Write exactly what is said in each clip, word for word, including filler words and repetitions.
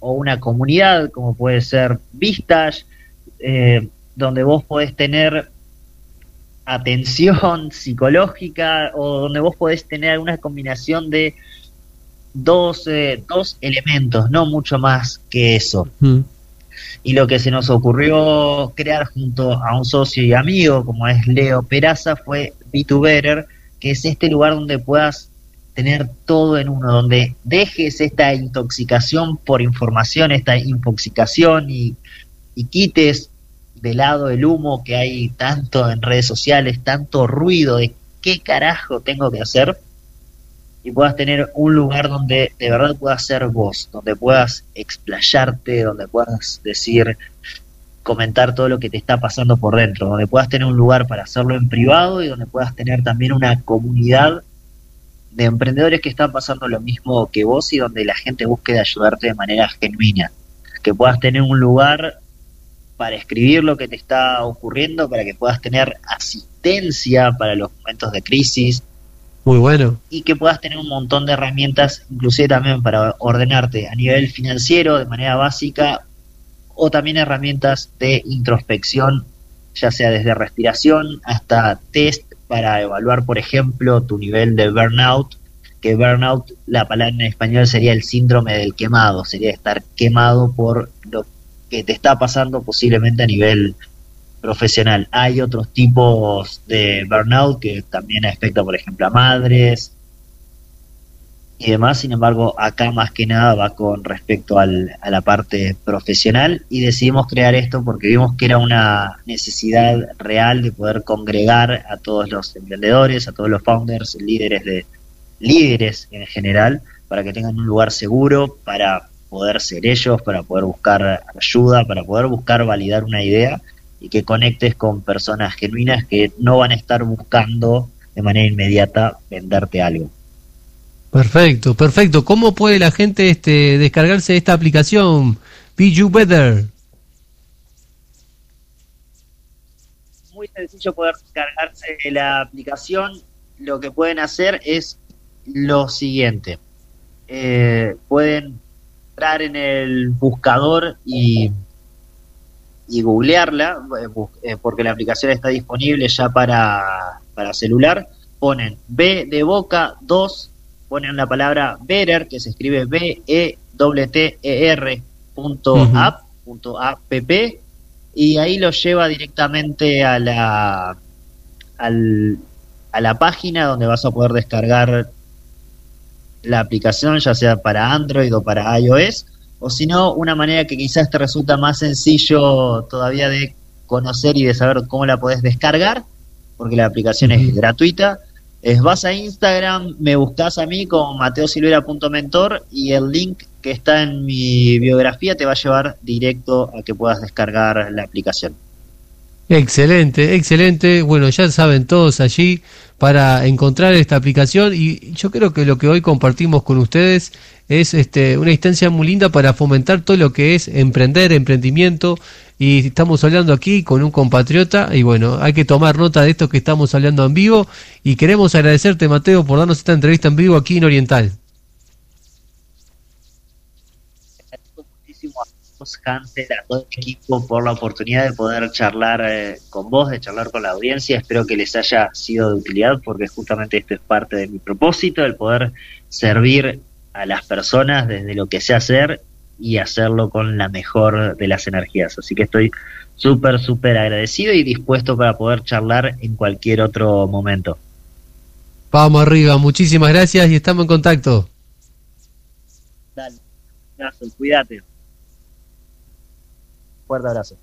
o una comunidad, como puede ser Vistage, eh, donde vos podés tener atención psicológica, o donde vos podés tener una combinación de dos, eh, dos elementos, no mucho más que eso. Mm. Y lo que se nos ocurrió crear junto a un socio y amigo como es Leo Peraza fue Be two Better, que es este lugar donde puedas tener todo en uno, donde dejes esta intoxicación por información, esta infoxicación, y, y quites de lado el humo que hay tanto en redes sociales, tanto ruido de qué carajo tengo que hacer, y puedas tener un lugar donde de verdad puedas ser vos, donde puedas explayarte, donde puedas decir, comentar todo lo que te está pasando por dentro, donde puedas tener un lugar para hacerlo en privado y donde puedas tener también una comunidad de emprendedores que están pasando lo mismo que vos y donde la gente busque de ayudarte de manera genuina, que puedas tener un lugar para escribir lo que te está ocurriendo, para que puedas tener asistencia para los momentos de crisis. Muy bueno. Y que puedas tener un montón de herramientas, inclusive también para ordenarte a nivel financiero de manera básica, o también herramientas de introspección, ya sea desde respiración hasta test para evaluar, por ejemplo, tu nivel de burnout, que burnout, la palabra en español sería el síndrome del quemado, sería estar quemado por lo que te está pasando posiblemente a nivel profesional. Hay otros tipos de burnout que también afecta, por ejemplo, a madres y demás. Sin embargo, acá más que nada va con respecto al, a la parte profesional, y decidimos crear esto porque vimos que era una necesidad real de poder congregar a todos los emprendedores, a todos los founders, líderes de líderes en general, para que tengan un lugar seguro para poder ser ellos, para poder buscar ayuda, para poder buscar validar una idea, y que conectes con personas genuinas que no van a estar buscando de manera inmediata venderte algo. Perfecto, perfecto. ¿Cómo puede la gente este, descargarse esta aplicación, Be two Better? Muy sencillo poder descargarse la aplicación. Lo que pueden hacer es lo siguiente. Eh, pueden entrar en el buscador y... y googlearla, eh, porque la aplicación está disponible ya para, para celular. Ponen B de boca dos, ponen la palabra better, que se escribe B E T T E R punto uh-huh. app, punto app, y ahí lo lleva directamente a la al, a la página donde vas a poder descargar la aplicación, ya sea para Android o para iOS. O si no, una manera que quizás te resulta más sencillo todavía de conocer y de saber cómo la podés descargar, porque la aplicación uh-huh. es gratuita, es vas a Instagram, me buscas a mí como mateo silvera punto mentor, y el link que está en mi biografía te va a llevar directo a que puedas descargar la aplicación. Excelente, excelente. Bueno, ya saben todos allí para encontrar esta aplicación, y yo creo que lo que hoy compartimos con ustedes es este una instancia muy linda para fomentar todo lo que es emprender, emprendimiento, y estamos hablando aquí con un compatriota, y bueno, hay que tomar nota de esto que estamos hablando en vivo, y queremos agradecerte, Mateo, por darnos esta entrevista en vivo aquí en Oriental. Agradezco muchísimo a vos, Hansel, a todo el equipo por la oportunidad de poder charlar eh, con vos, de charlar con la audiencia. Espero que les haya sido de utilidad, porque justamente esto es parte de mi propósito, el poder servir a las personas desde lo que sé hacer y hacerlo con la mejor de las energías. Así que estoy súper, súper agradecido y dispuesto para poder charlar en cualquier otro momento. Vamos arriba, muchísimas gracias y estamos en contacto. Dale, abrazo, cuídate. Fuerte abrazo.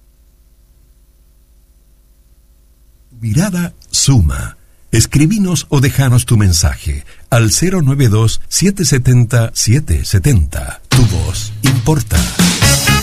Mirada suma. Escribinos o dejanos tu mensaje al cero nueve dos, siete siete cero, siete siete cero. Tu voz importa.